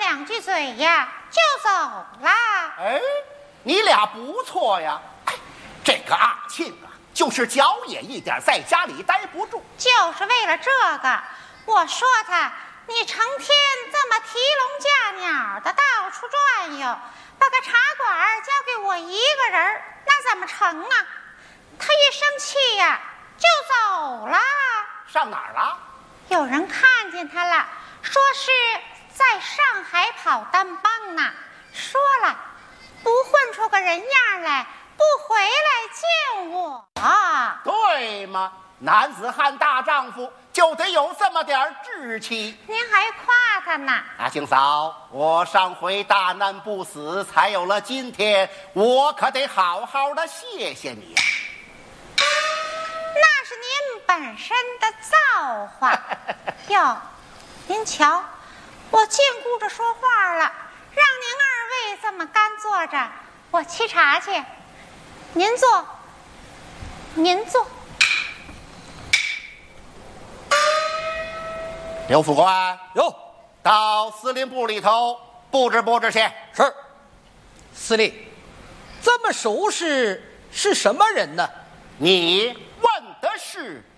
两句嘴呀，就走了。 哎，你俩不错呀。哎，这个阿庆啊，就是娇艳一点，在家里待不住。 就是为了这个，我说他，你成天这么提笼架鸟的到处转悠，把个茶馆交给我一个人，那怎么成啊？他一生气呀，就走了。 上哪儿了？ 有人看见他了，说是在上海跑单帮呢。说了，不混出个人样来，不回来见我。 对吗？男子汉大丈夫就得有这么点志气。 您还夸他呢？ 阿庆嫂，我上回大难不死，才有了今天，我可得好好的谢谢你呀。 那是您本身的造化。哟，您瞧，我禁锢着说话了，让您二位这么干坐着，我沏茶去。您坐，您坐。 刘副官， 哟， 到司令部里头布置布置去。 是。司令，这么熟识是什么人呢？ 你问的是